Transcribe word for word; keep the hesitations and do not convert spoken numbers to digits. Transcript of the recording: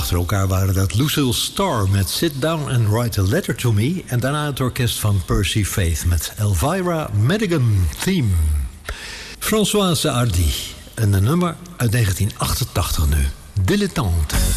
achter elkaar waren dat Lucille Starr met Sit Down and Write a Letter to Me. En daarna het orkest van Percy Faith met Elvira Madigan Theme. Françoise Hardy, een nummer uit negentien achtentachtig nu. Dilettante.